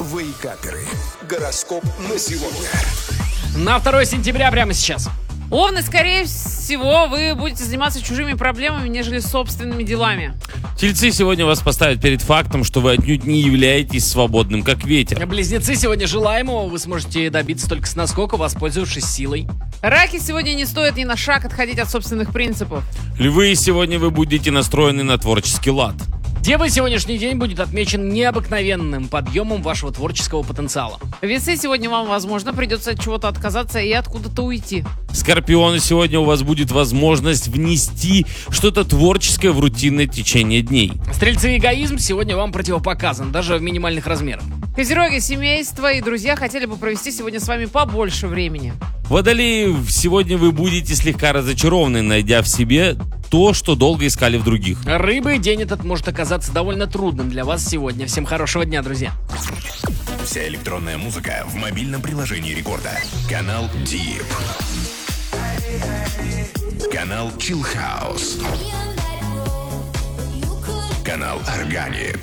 Вейкаперы. Гороскоп на сегодня. На 2 сентября прямо сейчас. Овны, скорее всего, вы будете заниматься чужими проблемами, нежели собственными делами. Тельцы сегодня вас поставят перед фактом, что вы отнюдь не являетесь свободным, как ветер. Близнецы, сегодня желаемого вы сможете добиться только с наскока, воспользовавшись силой. Раки, сегодня не стоит ни на шаг отходить от собственных принципов. Львы, сегодня вы будете настроены на творческий лад. Девы, сегодняшний день будет отмечен необыкновенным подъемом вашего творческого потенциала. Весы, сегодня вам, возможно, придется от чего-то отказаться и откуда-то уйти. Скорпионы, сегодня у вас будет возможность внести что-то творческое в рутинное течение дней. Стрельцы, эгоизм сегодня вам противопоказан, даже в минимальных размерах. Козероги, семейство и друзья хотели бы провести сегодня с вами побольше времени. Водолеи, сегодня вы будете слегка разочарованы, найдя в себе то, что долго искали в других. Рыбы, день этот может оказаться довольно трудным для вас сегодня. Всем хорошего дня, друзья. Вся электронная музыка в мобильном приложении Рекорда. Канал Deep. Канал Chill House. Канал Organic.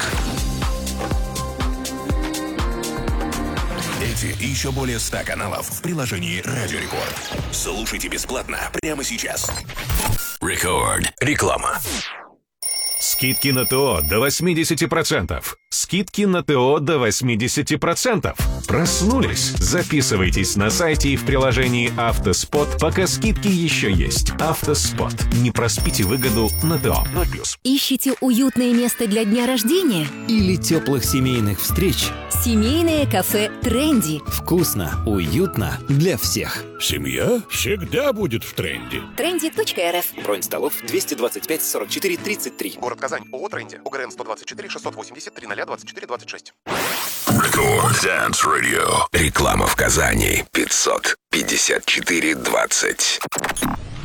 Эти и еще более 100 каналов в приложении Радио Рекорд. Слушайте бесплатно прямо сейчас. Рекорд. Реклама. Скидки на ТО до 80%. Скидки на ТО до 80%. Проснулись? Записывайтесь на сайте и в приложении «Автоспот», пока скидки еще есть. «Автоспот». Не проспите выгоду на ТО. 0+. Ищите уютное место для дня рождения? Или теплых семейных встреч? Семейное кафе «Тренди». Вкусно, уютно для всех. Семья всегда будет в тренде. Trendy.rf. Бронь столов 225 44 33. Город Казань. ООО «Тренди». УГРН 124 680 3024 26. Рекорд Dance Radio. Реклама в Казани. 554 20.